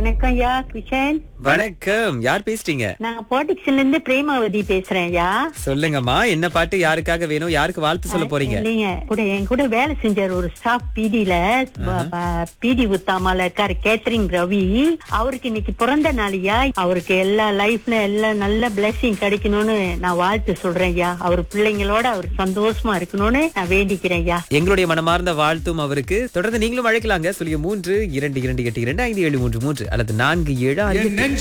வணக்கம் யா கிருஷ்ணன். வணக்கம், யார் பேசுறீங்க? நான் பாட்டிக்ஸ்ல இருந்து பிரேமாவதி பேசுறேன் யா. சொல்லுங்கம்மா, என்ன பாட்டு யாருக்காக வேணும், யாருக்கு வாழ்த்து சொல்ல போறீங்க? இல்லைங்க, என் கூட வேலை செஞ்சார் ஒரு ஸ்டாஃப் பிடில, பிடி உத்தாமால இருக்காரு கேத்ரிங் ரவி. அவருக்கு இன்னைக்கு பிறந்த நாளையா. அவருக்கு எல்லா லைஃப்ல எல்லாம் நல்ல பிளெஸிங் கிடைக்கணும்னு நான் வாழ்த்து சொல்றேன் யா. அவர் பிள்ளைங்களோட அவர் சந்தோஷமா இருக்கணும்னு நான் வேண்டிக்கிறேன் யா. எங்களுடைய மனமார்ந்த வாழ்த்தும் அவருக்கு. தொடர்ந்து நீங்களும் அழைக்கலாங்க. 03 22 8 2 5 7 3 3 அல்லது 4 7 6